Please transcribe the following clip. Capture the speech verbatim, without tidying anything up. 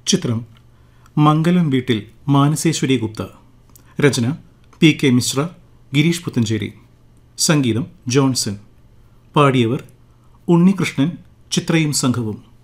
ചിത്രം മംഗലം വീട്ടിൽ മാനസേശ്വരി ഗുപ്ത. രചന P K Mishra, Girish Puthenchery. സംഗീതം ജോൺസൺ. പാടിയവർ ഉണ്ണികൃഷ്ണൻ, ചിത്രയും സംഘവും.